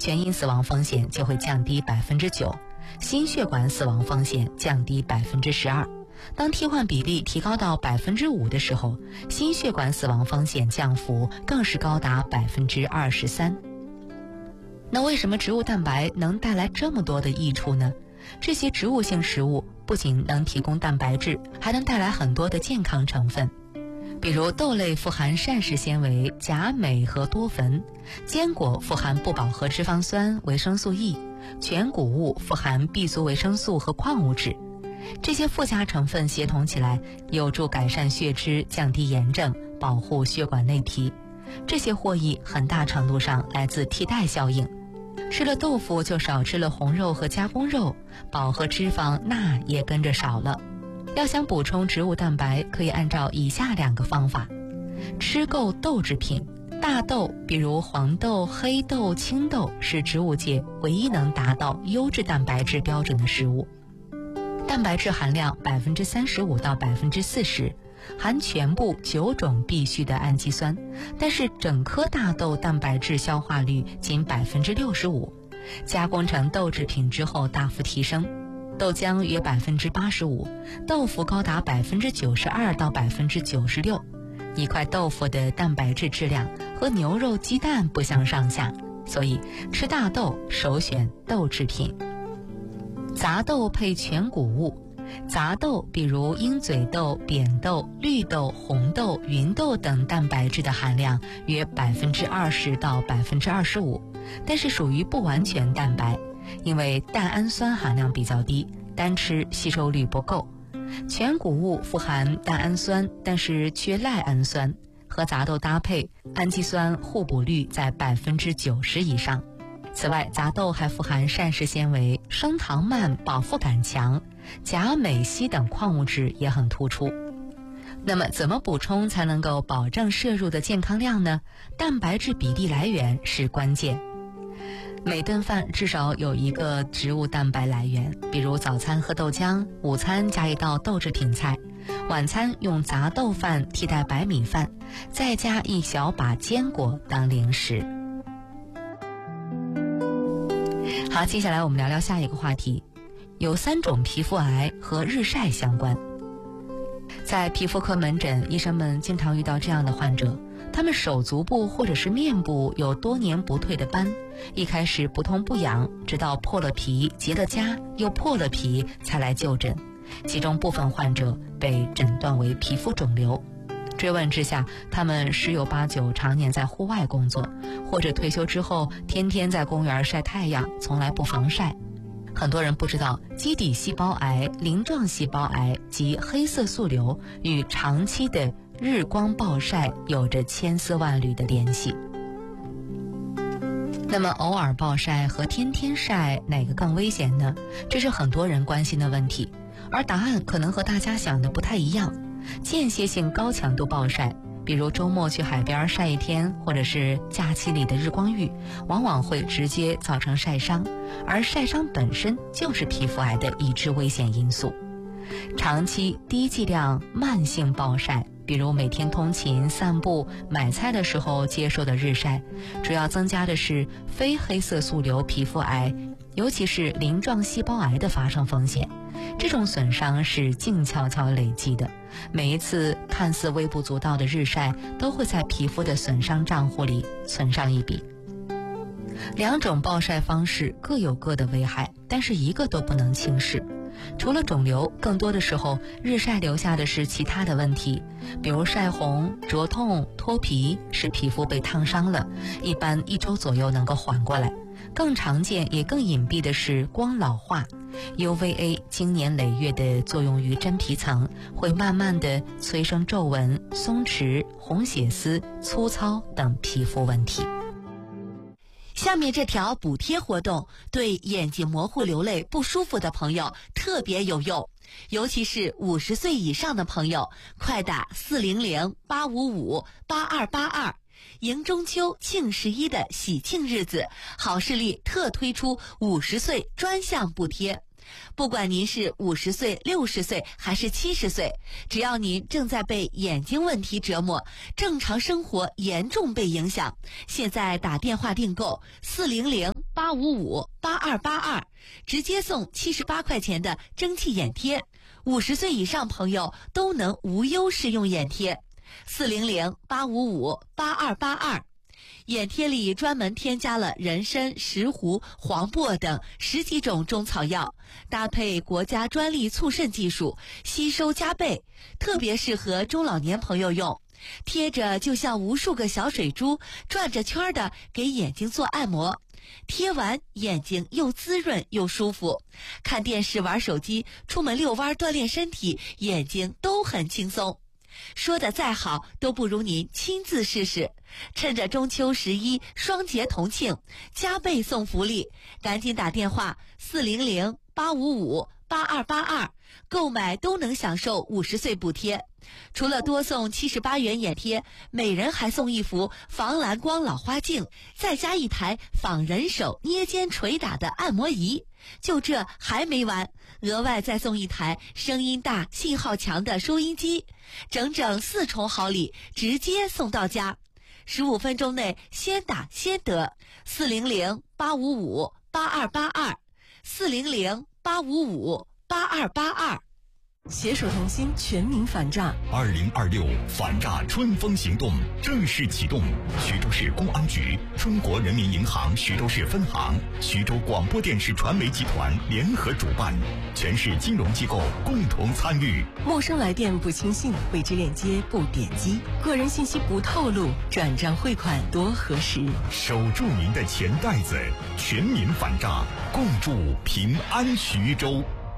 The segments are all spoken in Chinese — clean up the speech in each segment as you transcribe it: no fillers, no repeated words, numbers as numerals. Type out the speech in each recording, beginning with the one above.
全因死亡风险就会降低 9%， 心血管死亡风险降低 12%。当替换比例提高到 5% 的时候，心血管死亡风险降幅更是高达 23%。 那为什么植物蛋白能带来这么多的益处呢？这些植物性食物不仅能提供蛋白质，还能带来很多的健康成分。比如豆类富含膳食纤维、钾、镁和多酚，坚果富含不饱和脂肪酸、维生素 E， 全谷物富含 B 族维生素和矿物质。这些附加成分协同起来，有助改善血脂、降低炎症、保护血管内皮。这些获益很大程度上来自替代效应。吃了豆腐就少吃了红肉和加工肉，饱和脂肪钠也跟着少了。要想补充植物蛋白，可以按照以下2个方法：吃够豆制品。大豆，比如黄豆、黑豆、青豆，是植物界唯一能达到优质蛋白质标准的食物。蛋白质含量 35%到 40%， 含全部9种必需的氨基酸，但是整颗大豆蛋白质消化率仅 65%， 加工成豆制品之后大幅提升。豆浆约 85%， 豆腐高达 92% 到 96%。 一块豆腐的蛋白质质量和牛肉鸡蛋不相上下，所以吃大豆首选豆制品。杂豆配全谷物。杂豆比如鹰嘴豆、扁豆、绿豆、红豆、芸豆等蛋白质的含量约 20% 到 25%， 但是属于不完全蛋白，因为蛋氨酸含量比较低，单吃吸收率不够。全谷物富含蛋氨酸，但是缺赖氨酸，和杂豆搭配，氨基酸互补率在 90% 以上。此外，杂豆还富含膳食纤维、升糖慢、饱腹感强，钾、镁、硒等矿物质也很突出。那么怎么补充才能够保证摄入的健康量呢？蛋白质比例来源是关键。每顿饭至少有一个植物蛋白来源，比如早餐喝豆浆，午餐加一道豆制品菜，晚餐用杂豆饭替代白米饭，再加一小把坚果当零食。好，接下来我们聊聊下一个话题，有3种皮肤癌和日晒相关。在皮肤科门诊，医生们经常遇到这样的患者，他们手足部或者是面部有多年不退的斑，一开始不痛不痒，直到破了皮、结了痂，又破了皮才来就诊。其中部分患者被诊断为皮肤肿瘤。追问之下，他们10有8九常年在户外工作，或者退休之后天天在公园晒太阳，从来不防晒。很多人不知道，基底细胞癌、鳞状细胞癌及黑色素瘤与长期的日光暴晒有着千丝万缕的联系。那么偶尔暴晒和天天晒哪个更危险呢？这是很多人关心的问题，而答案可能和大家想的不太一样。间歇性高强度暴晒，比如周末去海边晒一天，或者是假期里的日光浴，往往会直接造成晒伤，而晒伤本身就是皮肤癌的已知危险因素。长期低剂量慢性暴晒，比如每天通勤、散步、买菜的时候接受的日晒，主要增加的是非黑色素瘤皮肤癌，尤其是鳞状细胞癌的发生风险。这种损伤是静悄悄累积的，每一次看似微不足道的日晒都会在皮肤的损伤账户里存上一笔。2种暴晒方式各有各的危害，但是一个都不能轻视。除了肿瘤，更多的时候日晒留下的是其他的问题，比如晒红、灼痛、脱皮，使皮肤被烫伤了，一般1周左右能够缓过来。更常见也更隐蔽的是光老化， UVA 经年累月的作用于真皮层，会慢慢的催生皱纹、松弛、红血丝、粗糙等皮肤问题。 下面这条补贴活动对眼睛模糊流泪不舒服的朋友特别有用，尤其是50岁以上的朋友，快打400-855-8282。迎中秋庆11的喜庆日子，好视力特推出50岁专项补贴。不管您是50岁、60岁还是70岁，只要您正在被眼睛问题折磨，正常生活严重被影响，现在打电话订购400-855-8282 8558282，直接送78块钱的蒸汽眼贴，50岁以上朋友都能无忧试用眼贴。400-855-8282，眼贴里专门添加了人参、石斛、黄柏等10几种中草药，搭配国家专利促渗技术，吸收加倍，特别适合中老年朋友用。贴着就像无数个小水珠转着圈的给眼睛做按摩，贴完眼睛又滋润又舒服，看电视玩手机，出门遛弯锻炼身体，眼睛都很轻松。说的再好都不如您亲自试试。趁着中秋11双节同庆，加倍送福利，赶紧打电话400-855-8282，购买都能享受50岁补贴。除了多送78元眼贴，每人还送一幅防蓝光老花镜，再加一台仿人手捏肩捶打的按摩仪。就这还没完，额外再送一台声音大、信号强的收音机，整整4重好礼，直接送到家。15分钟内先打先得，400-855-8282， 400-855-8282。 携手同心，全民反诈。 2026反诈春风行动正式启动，徐州市公安局、中国人民银行徐州市分行、徐州广播电视传媒集团联合主办，全市金融机构共同参与。 陌生来电不轻信，未知链接不点击，个人信息不透露，转账汇款多核实。 守住您的钱袋子，全民反诈，共筑平安徐州。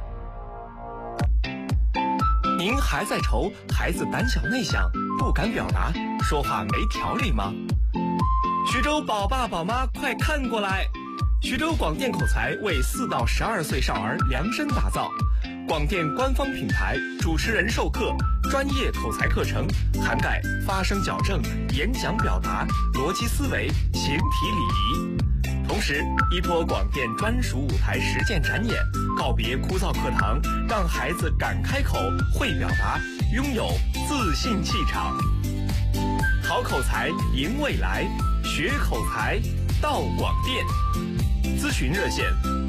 您还在愁孩子胆小内向，不敢表达，说话没条理吗？徐州宝爸宝妈快看过来，徐州广电口才为4到12岁少儿量身打造，广电官方品牌，主持人授课，专业口才课程，涵盖发声矫正、演讲表达、逻辑思维、形体礼仪。同时依托广电专属舞台实践展演，告别枯燥课堂，让孩子敢开口、会表达，拥有自信气场。好口才赢未来，学口才到广电。咨询热线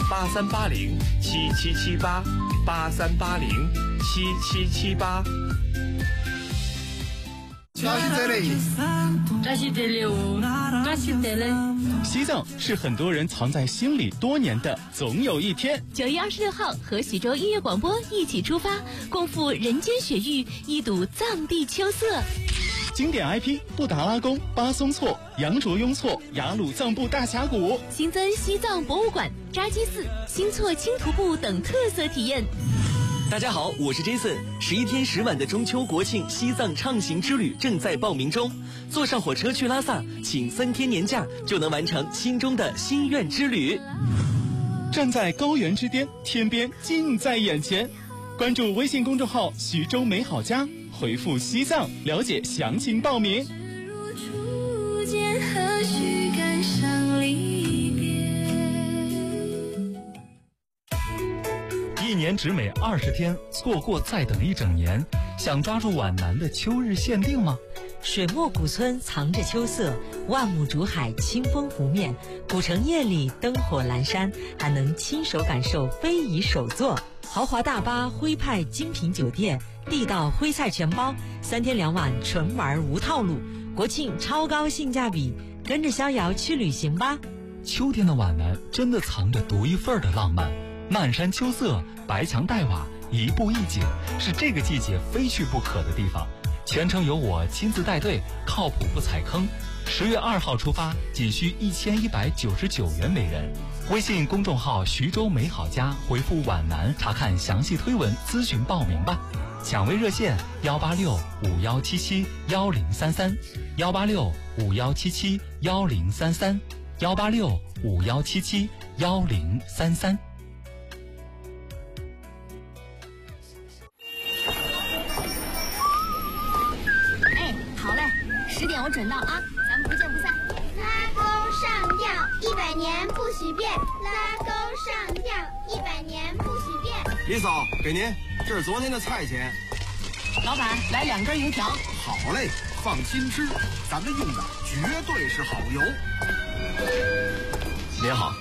83807778，83807778。 西藏是很多人藏在心里多年的总有一天。 9月26号，和徐州音乐广播一起出发，共赴人间雪域，一睹藏地秋色。 经典 IP 布达拉宫、巴松措、羊卓雍措、雅鲁藏布大峡谷， 新增西藏博物馆、扎基寺、新措轻徒步等特色体验。 大家好，我是 Jason。11天10晚的中秋国庆西藏畅行之旅正在报名中，坐上火车去拉萨，请3天年假就能完成心中的心愿之旅。 站在高原之巅，天边近在眼前。关注微信公众号徐州美好家，回复西藏了解详情报名。 一年只美20天，错过再等一整年。想抓住皖南的秋日限定吗？ 水墨古村藏着秋色，万亩竹海清风拂面，古城夜里灯火阑珊，还能亲手感受非遗手作。豪华大巴、徽派精品酒店、地道徽菜全包，3天2晚纯玩无套路，国庆超高性价比，跟着逍遥去旅行吧。 秋天的皖南真的藏着独一份的浪漫，漫山秋色，白墙黛瓦，一步一景，是这个季节非去不可的地方。全程由我亲自带队，靠谱不踩坑。10月2号出发，仅需1199元每人。微信公众号徐州美好家回复皖南查看详细推文，咨询报名吧。抢位热线18651771033，18651771033，18651771033。 好嘞，10点我准到啊，咱们不见不散。拉钩上吊100年不许变，拉钩上吊100年不许变。 李嫂，给您，这是昨天的菜钱。 老板，来2根油条。 好嘞，放心吃，咱们用的绝对是好油。 您好。